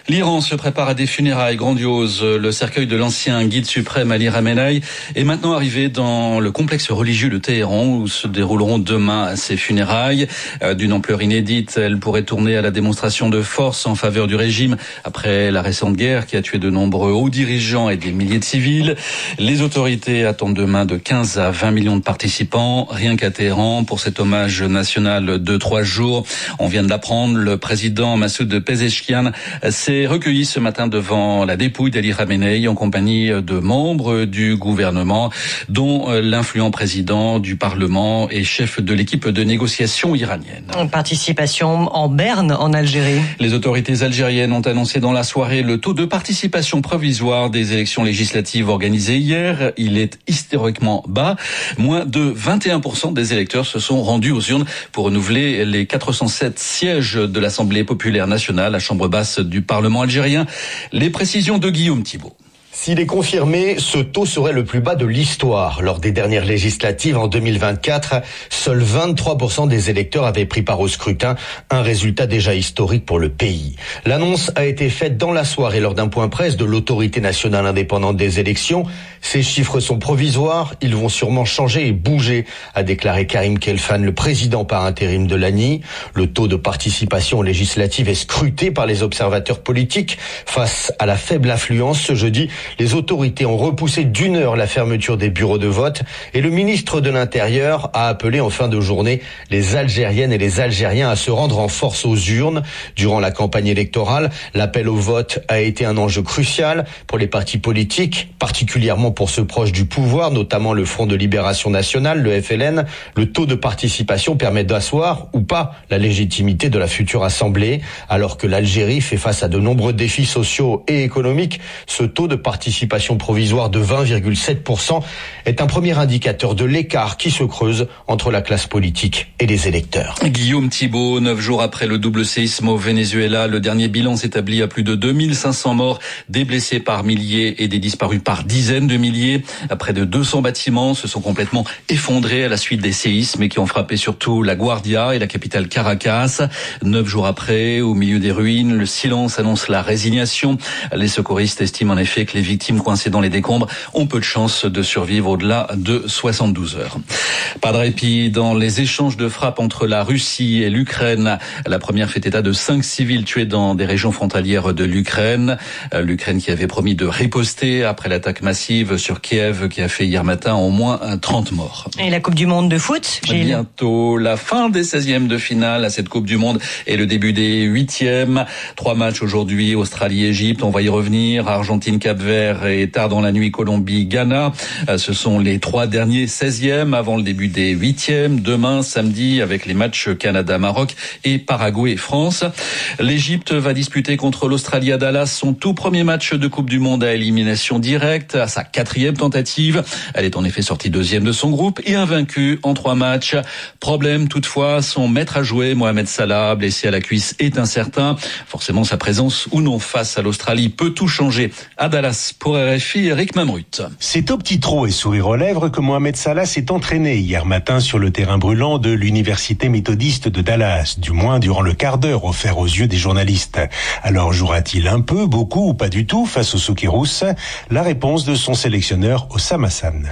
L'Iran se prépare à des funérailles grandioses. Le cercueil de l'ancien guide suprême Ali Khamenei est maintenant arrivé dans le complexe religieux de Téhéran où se dérouleront demain ces funérailles. D'une ampleur inédite, elles pourraient tourner à la démonstration de force en faveur du régime après la récente guerre qui a tué de nombreux hauts dirigeants et des milliers de civils. Les autorités attendent demain de 15 à 20 millions de participants, rien qu'à Téhéran, pour cet hommage national de 3 jours. On vient de l'apprendre, le président Massoud Pezeshkian s'est recueilli ce matin devant la dépouille d'Ali Khamenei en compagnie de membres du gouvernement, dont l'influent président du Parlement et chef de l'équipe de négociation iranienne. Participation en Berne, en Algérie. Les autorités algériennes ont annoncé dans la soirée le taux de participation provisoire des élections législatives organisées hier. Il est historiquement bas. Moins de 21% des électeurs se sont rendus aux urnes pour renouveler les 407 sièges de l'Assemblée populaire nationale, la chambre basse du Parlement algérien. Les précisions de Guillaume Thibault. S'il est confirmé, ce taux serait le plus bas de l'histoire. Lors des dernières législatives en 2024, seuls 23% des électeurs avaient pris part au scrutin, un résultat déjà historique pour le pays. L'annonce a été faite dans la soirée lors d'un point presse de l'autorité nationale indépendante des élections. Ces chiffres sont provisoires, ils vont sûrement changer et bouger, a déclaré Karim Khelfan, le président par intérim de l'ANI. Le taux de participation aux législatives est scruté par les observateurs politiques. Face à la faible affluence ce jeudi, les autorités ont repoussé d'1 heure la fermeture des bureaux de vote et le ministre de l'Intérieur a appelé en fin de journée les Algériennes et les Algériens à se rendre en force aux urnes. Durant la campagne électorale, l'appel au vote a été un enjeu crucial pour les partis politiques, particulièrement pour ceux proches du pouvoir, notamment le Front de Libération Nationale, le FLN. Le taux de participation permet d'asseoir ou pas la légitimité de la future Assemblée. Alors que l'Algérie fait face à de nombreux défis sociaux et économiques, ce taux de participation provisoire de 20,7% est un premier indicateur de l'écart qui se creuse entre la classe politique et les électeurs. Guillaume Thibault, 9 jours après le double séisme au Venezuela, le dernier bilan s'établit à plus de 2500 morts, des blessés par milliers et des disparus par dizaines de milliers. Près de 200 bâtiments se sont complètement effondrés à la suite des séismes qui ont frappé surtout la Guardia et la capitale Caracas. 9 jours après, au milieu des ruines, le silence annonce la résignation. Les secouristes estiment en effet que les victimes coincées dans les décombres ont peu de chances de survivre au-delà de 72 heures. Pas de répit dans les échanges de frappes entre la Russie et l'Ukraine. La première fait état de 5 civils tués dans des régions frontalières de l'Ukraine. L'Ukraine qui avait promis de riposter après l'attaque massive sur Kiev qui a fait hier matin au moins 30 morts. Et la Coupe du Monde de foot, Gilles ? Bientôt la fin des 16e de finale à cette Coupe du Monde et le début des 8e. 3 matchs aujourd'hui, Australie-Égypte, on va y revenir. Argentine, Cap-Vert et tard dans la nuit Colombie, Ghana. Ce sont les 3 derniers 16e avant le début des 8e. Demain, samedi, avec les matchs Canada-Maroc et Paraguay-France. L'Égypte va disputer contre l'Australie à Dallas son tout premier match de Coupe du Monde à élimination directe, à sa 4e tentative. Elle est en effet sortie 2e de son groupe et invaincue en 3 matchs. Problème toutefois, son maître à jouer, Mohamed Salah, blessé à la cuisse, est incertain. Forcément, sa présence ou non face à l'Australie peut tout changer. À Dallas, pour RFI, Eric Mamrut. C'est au petit trot et sourire aux lèvres que Mohamed Salah s'est entraîné hier matin sur le terrain brûlant de l'université méthodiste de Dallas, du moins durant le quart d'heure offert aux yeux des journalistes. Alors jouera-t-il un peu, beaucoup ou pas du tout face aux Socceroos? La réponse de son sélectionneur Oussama Hassan.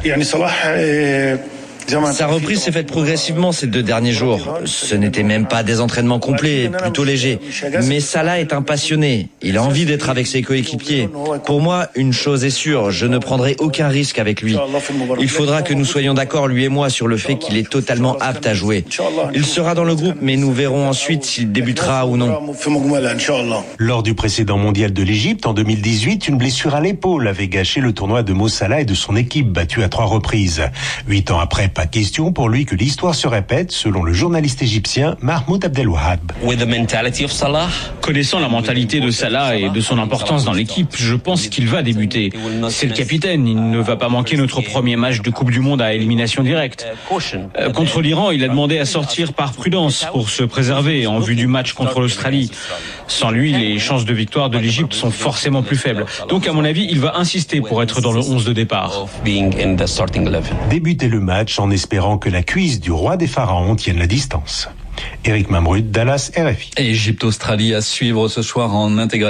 Sa reprise s'est faite progressivement ces 2 derniers jours. Ce n'était même pas des entraînements complets, plutôt légers. Mais Salah est un passionné. Il a envie d'être avec ses coéquipiers. Pour moi, une chose est sûre, je ne prendrai aucun risque avec lui. Il faudra que nous soyons d'accord, lui et moi, sur le fait qu'il est totalement apte à jouer. Il sera dans le groupe, mais nous verrons ensuite s'il débutera ou non. Lors du précédent mondial de l'Égypte, en 2018, une blessure à l'épaule avait gâché le tournoi de Mo Salah et de son équipe, battue à 3 reprises. 8 ans après, pas question pour lui que l'histoire se répète, selon le journaliste égyptien Mahmoud Abdelwahab. Connaissant la mentalité de Salah et de son importance dans l'équipe, je pense qu'il va débuter. C'est le capitaine, il ne va pas manquer notre premier match de Coupe du Monde à élimination directe. Contre l'Iran, il a demandé à sortir par prudence pour se préserver en vue du match contre l'Australie. Sans lui, les chances de victoire de l'Égypte sont forcément plus faibles. Donc à mon avis, il va insister pour être dans le 11 de départ. Débuter le match en espérant que la cuisse du roi des pharaons tienne la distance. Eric Mamrut, Dallas, RFI. Égypte-Australie à suivre ce soir en intégralité.